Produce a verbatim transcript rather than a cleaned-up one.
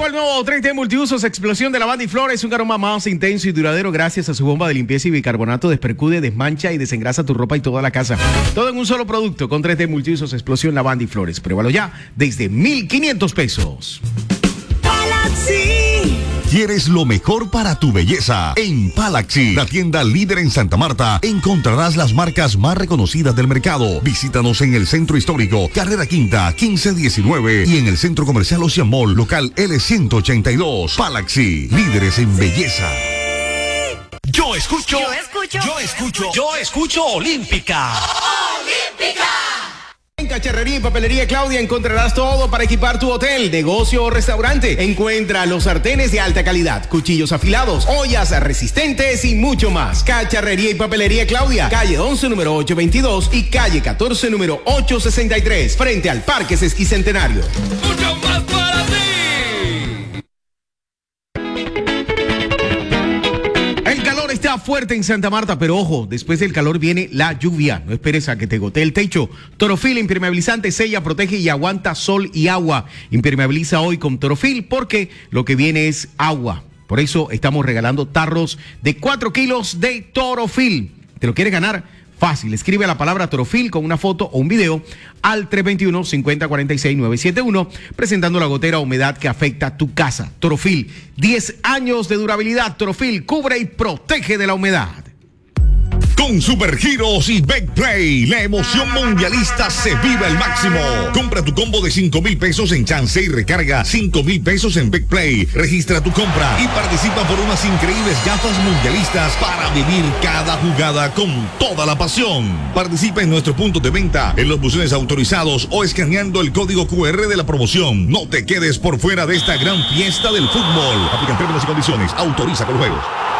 Llegó el nuevo tres D Multiusos Explosión de Lavanda y Flores, un aroma más intenso y duradero gracias a su bomba de limpieza y bicarbonato, despercude, desmancha y desengrasa tu ropa y toda la casa. Todo en un solo producto con tres D Multiusos Explosión Lavanda y Flores. Pruébalo ya desde mil quinientos pesos. Palaxi. ¿Quieres lo mejor para tu belleza? En Palaxi, la tienda líder en Santa Marta, encontrarás las marcas más reconocidas del mercado. Visítanos en el Centro Histórico, Carrera Quinta, quince diecinueve y en el Centro Comercial Ocean Mall, local L ciento ochenta y dos. Palaxi, líderes en belleza. Yo escucho, Yo escucho, yo escucho, yo escucho Olímpica. Olímpica. En Cacharrería y Papelería Claudia encontrarás todo para equipar tu hotel, negocio o restaurante. Encuentra los sartenes de alta calidad, cuchillos afilados, ollas resistentes y mucho más. Cacharrería y Papelería Claudia, calle once número ochocientos veintidós y calle catorce número ochocientos sesenta y tres, frente al Parque Sesquicentenario. Mucho más para ti. El calor está fuerte en Santa Marta, pero ojo, después del calor viene la lluvia. No esperes a que te gotee el techo. Torofil impermeabilizante sella, protege y aguanta sol y agua. Impermeabiliza hoy con Torofil porque lo que viene es agua. Por eso estamos regalando tarros de cuatro kilos de Torofil. ¿Te lo quieres ganar? Fácil, escribe la palabra Torofil con una foto o un video al tres dos uno, cinco cero cuatro seis, nueve siete uno, presentando la gotera o humedad que afecta tu casa. Torofil, diez años de durabilidad. Torofil cubre y protege de la humedad. Con Supergiros y Betplay, la emoción mundialista se vive al máximo. Compra tu combo de cinco mil pesos en chance y recarga cinco mil pesos en Betplay. Registra tu compra y participa por unas increíbles gafas mundialistas para vivir cada jugada con toda la pasión. Participa en nuestros puntos de venta, en los buzones autorizados o escaneando el código Q R de la promoción. No te quedes por fuera de esta gran fiesta del fútbol. Aplican términos y condiciones. Autoriza con los juegos.